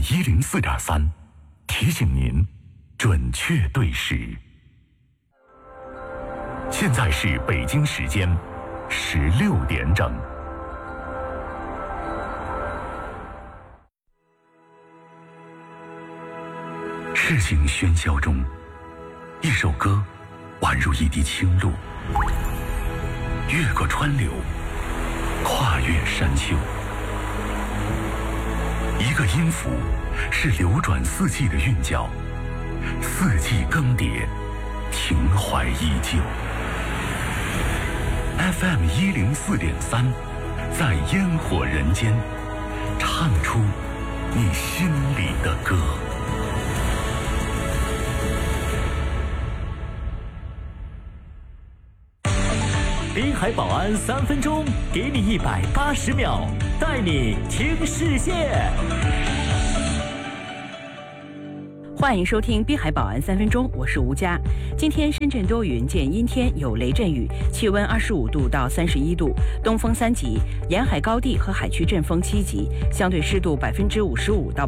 104.3，提醒您准确对时。现在是北京时间16点整。事情喧嚣中，一首歌宛如一滴清露，越过川流，跨越山丘。一个音符是流转四季的韵脚，四季更迭，情怀依旧。FM 104.3，在烟火人间，唱出你心里的歌。 滨海保安3分钟，给你180秒，带你听世界。 欢迎收听滨海保安3分钟，我是吴佳。今天深圳多云见阴天，有雷阵雨，气温25度到31度，东风3级，沿海高地和海区阵风7级，相对湿度55%到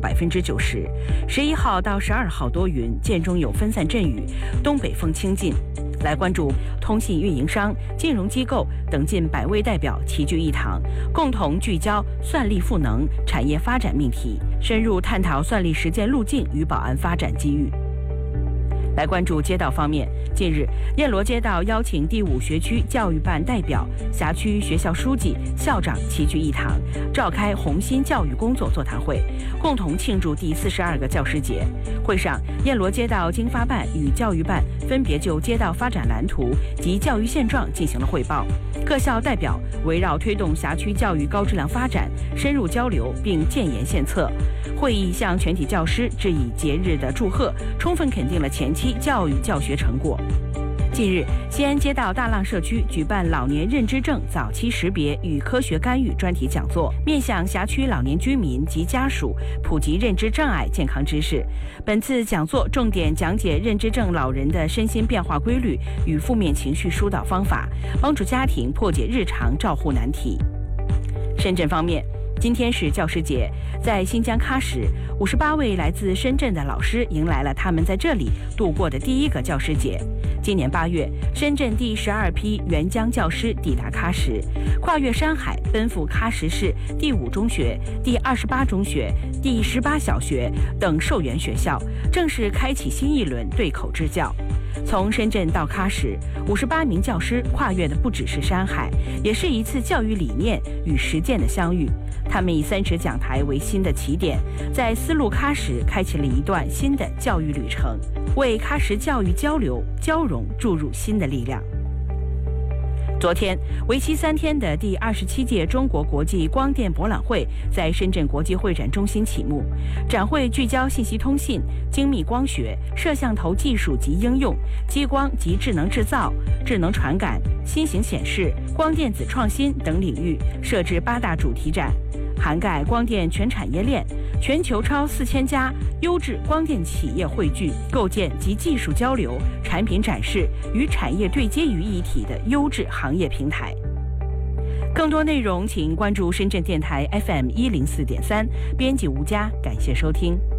90%。11号到12号多云，间中有分散阵雨，东北风清劲。来关注通信运营商、金融机构等近100位代表齐聚一堂，共同聚焦算力赋能、产业发展命题，深入探讨算力实践路径与保安发展机遇。来关注街道方面，近日燕罗街道邀请第5学区教育办代表、辖区学校书记、校长齐聚一堂，召开红心教育工作座谈会，共同庆祝第42个教师节。会上，燕罗街道经发办与教育办分别就街道发展蓝图及教育现状进行了汇报。各校代表围绕推动辖区教育高质量发展深入交流并建言献策。会议向全体教师致以节日的祝贺，充分肯定了前期教育教学成果。近日，西安街道大浪社区举办老年认知症早期识别与科学干预专题讲座，面向辖区老年居民及家属普及认知障碍健康知识。本次讲座重点讲解认知症老人的身心变化规律与负面情绪疏导方法，帮助家庭破解日常照护难题。深圳方面，今天是教师节，在新疆喀什，58位来自深圳的老师迎来了他们在这里度过的第1个教师节。今年8月，深圳第12批援疆教师抵达喀什，跨越山海，奔赴喀什市第5中学、第28中学、第18小学等受援学校，正式开启新一轮对口支教。从深圳到喀什，58名教师跨越的不只是山海，也是一次教育理念与实践的相遇。他们以3尺讲台为新的起点，在丝路喀什开启了一段新的教育旅程，为喀什教育交流交融注入新的力量。昨天，为期3天的第27届中国国际光电博览会在深圳国际会展中心启幕。展会聚焦信息通信、精密光学、摄像头技术及应用、激光及智能制造、智能传感、新型显示、光电子创新等领域，设置8大主题展，涵盖光电全产业链，全球超4000家优质光电企业汇聚，构建及技术交流、产品展示与产业对接于一体的优质行业平台。更多内容请关注深圳电台 FM 104.3，编辑吴佳，感谢收听。